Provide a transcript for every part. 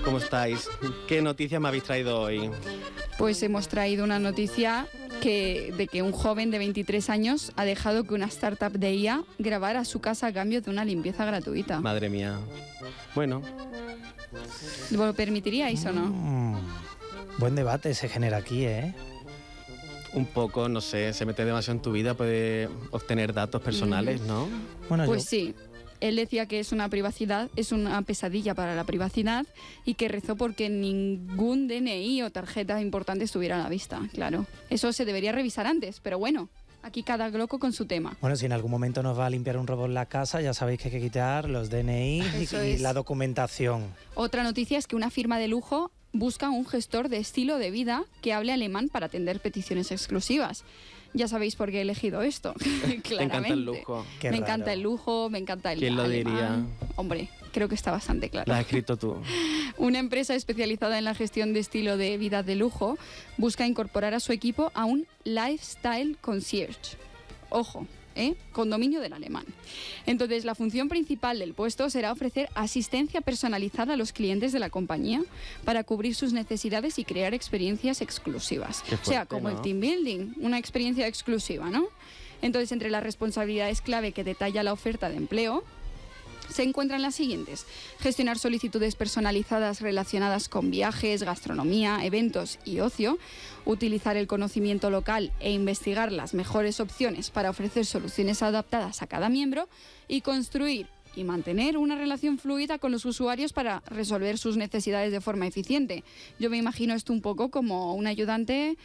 ¿Cómo estáis? ¿Qué noticias me habéis traído hoy? Pues hemos traído una noticia de que un joven de 23 años ha dejado que una startup de IA grabara su casa a cambio de una limpieza gratuita. Madre mía. Bueno. ¿Lo permitiríais o no? Buen debate se genera aquí, ¿eh? Un poco, no sé, se mete demasiado en tu vida, puede obtener datos personales, ¿no? Bueno, pues sí. Él decía que es una pesadilla para la privacidad y que rezó porque ningún DNI o tarjeta importante estuviera a la vista, claro. Eso se debería revisar antes, pero bueno, aquí cada loco con su tema. Bueno, si en algún momento nos va a limpiar un robot la casa, ya sabéis que hay que quitar los DNI y la documentación. Otra noticia es que una firma de lujo busca un gestor de estilo de vida que hable alemán para atender peticiones exclusivas. Ya sabéis por qué he elegido esto, claramente. Me encanta el lujo. Me encanta el lujo, me encanta el ¿Quién lo alemán. diría? Hombre, creo que está bastante claro. Lo has escrito tú. Una empresa especializada en la gestión de estilo de vida de lujo busca incorporar a su equipo a un lifestyle concierge. Ojo, con dominio del alemán. Entonces, la función principal del puesto será ofrecer asistencia personalizada a los clientes de la compañía para cubrir sus necesidades y crear experiencias exclusivas. Qué fuerte, o sea, como ¿no? el team building, una experiencia exclusiva, ¿no? Entonces, entre las responsabilidades clave que detalla la oferta de empleo, se encuentran las siguientes: gestionar solicitudes personalizadas relacionadas con viajes, gastronomía, eventos y ocio, utilizar el conocimiento local e investigar las mejores opciones para ofrecer soluciones adaptadas a cada miembro y construir y mantener una relación fluida con los usuarios para resolver sus necesidades de forma eficiente. Yo me imagino esto un poco como un ayudante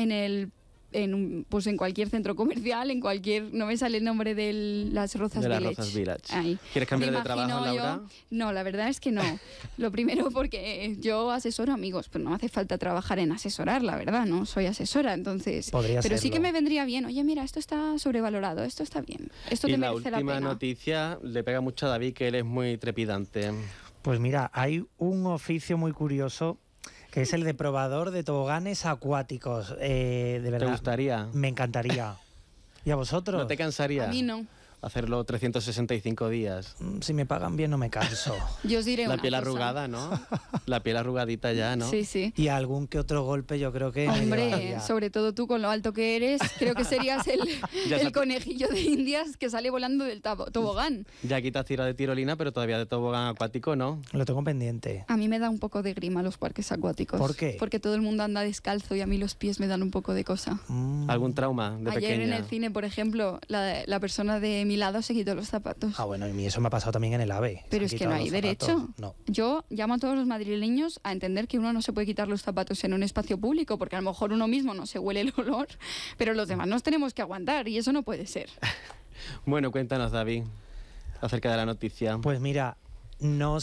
en cualquier centro comercial, no me sale el nombre de las Rozas Village. Rozas Village. Ahí. ¿Quieres cambiar de trabajo, Laura? No, la verdad es que no. Lo primero porque yo asesoro amigos, pero no me hace falta trabajar en asesorar, la verdad, no soy asesora, entonces... Podría pero sí serlo. que me vendría bien. Oye, mira, esto está sobrevalorado, esto está bien, esto te merece la pena. Y la última noticia le pega mucho a David, que él es muy trepidante. Pues mira, hay un oficio muy curioso que es el de probador de toboganes acuáticos. De verdad. ¿Te gustaría? Me encantaría. ¿Y a vosotros? ¿No te cansaría? A mí no. Hacerlo 365 días. Si me pagan bien no me canso. Yo os diré La una piel cosa. arrugada, ¿no? La piel arrugadita ya, ¿no? Sí, sí. Y algún que otro golpe yo creo que... me Hombre, llevaría. sobre todo tú con lo alto que eres, creo que serías el conejillo de Indias que sale volando del tobogán. Ya quitas tiro de tirolina, pero todavía de tobogán acuático, ¿no? Lo tengo pendiente. A mí me da un poco de grima los parques acuáticos. ¿Por qué? Porque todo el mundo anda descalzo y a mí los pies me dan un poco de cosa. ¿Algún trauma de Ayer pequeña? en el cine, por ejemplo, la persona de mi lado se quitó los zapatos. Ah, bueno, y a mí eso me ha pasado también en el AVE. Pero Se es han que no quitado hay los derecho. zapatos. No. Yo llamo a todos los madrileños a entender que uno no se puede quitar los zapatos en un espacio público, porque a lo mejor uno mismo no se huele el olor, pero los demás nos tenemos que aguantar y eso no puede ser. Bueno, cuéntanos, David, acerca de la noticia. Pues mira, no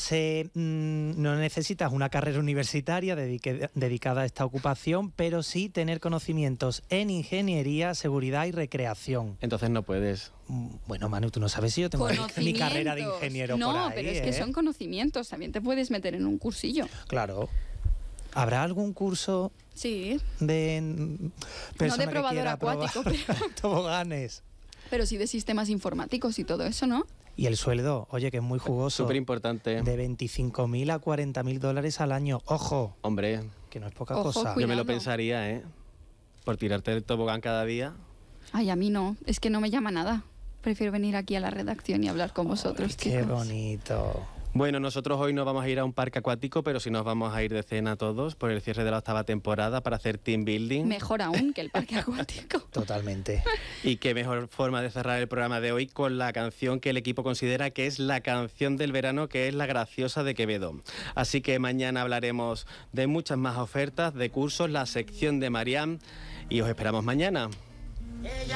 necesitas una carrera universitaria dedicada a esta ocupación, pero sí tener conocimientos en ingeniería, seguridad y recreación. Entonces no puedes. Bueno, Manu, tú no sabes si yo tengo mi carrera de ingeniero por ahí. No, pero es que son conocimientos, también te puedes meter en un cursillo. Claro. ¿Habrá algún curso Sí, de persona que probador quiera acuático, probar pero- toboganes? pero sí de sistemas informáticos y todo eso, ¿no? Y el sueldo, oye, que es muy jugoso. Súper importante. De 25.000 a 40.000 dólares al año. Ojo, Hombre, que no es poca Ojo, cosa. cuidado. yo me lo pensaría, ¿eh? Por tirarte el tobogán cada día. Ay, a mí no, es que no me llama nada. Prefiero venir aquí a la redacción y hablar con vosotros, Ay, qué chicos. bonito. Bueno, nosotros hoy no vamos a ir a un parque acuático, pero sí nos vamos a ir de cena todos por el cierre de la 8ª temporada para hacer team building. Mejor aún que el parque acuático. Totalmente. Y qué mejor forma de cerrar el programa de hoy con la canción que el equipo considera que es la canción del verano, que es La Graciosa de Quevedo. Así que mañana hablaremos de muchas más ofertas, de cursos, la sección de Mariam, y os esperamos mañana. Ella